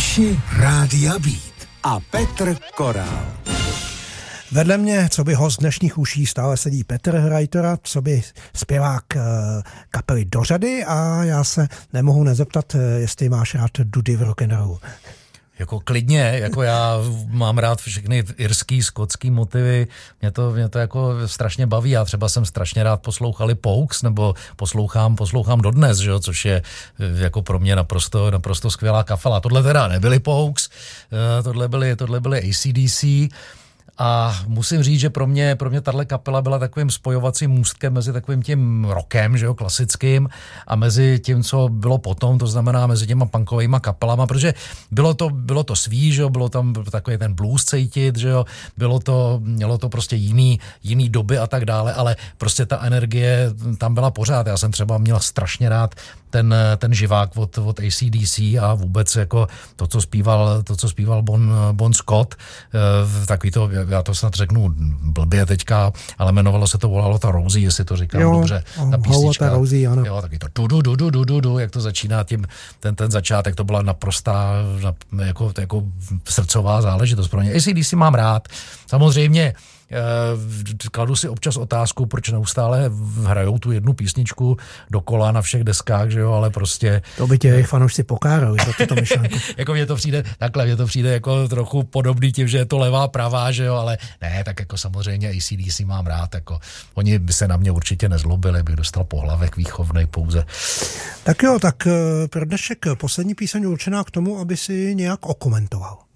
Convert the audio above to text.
Uši Rádia Beat a Petr Korál. Vedle mě, co by host dnešních uší, stále sedí Petr Hrajtora, co by zpěvák kapely Do řady, a já se nemohu nezeptat, jestli máš rád dudy v rock'n'rollu. Jako klidně, jako já mám rád všechny irský, skotský motivy, mě to jako strašně baví. Já třeba jsem strašně rád poslouchali Pogues, nebo poslouchám dodnes, že jo, což je jako pro mě naprosto skvělá kapela. Tohle teda nebyly Pogues, tohle byly AC/DC. A musím říct, že pro mě tahle kapela byla takovým spojovacím můstkem mezi takovým tím rockem, že jo, klasickým, a mezi tím, co bylo potom, to znamená mezi těma punkovejma kapelama, protože bylo to svý, že jo, bylo tam takový ten blues cítit, že jo, mělo to prostě jiný doby a tak dále, ale prostě ta energie tam byla pořád. Já jsem třeba měl strašně rád ten živák od AC/DC a vůbec jako to, co zpíval Bon Scott, takový to, já to snad řeknu blbě teďka, ale volalo to Rosie, jestli to říkám dobře, ta písnička. Rosie, ano. Jo, taky to du, jak to začíná ten začátek, to byla naprostá jako srdcová záležitost pro mě. AC/DC mám rád. Samozřejmě kladu si občas otázku, proč neustále hrajou tu jednu písničku dokola na všech deskách, že jo, ale prostě... To by tě jejich fanoušci pokárali za tuto myšlenku. Jako mně to přijde jako trochu podobný tím, že je to levá, pravá, že jo, ale ne, tak jako samozřejmě AC/DC mám rád, jako oni by se na mě určitě nezlobili, bych dostal pohlavek výchovnej pouze. Tak jo, tak pro dnešek poslední píseň určená k tomu, aby si nějak okomentoval.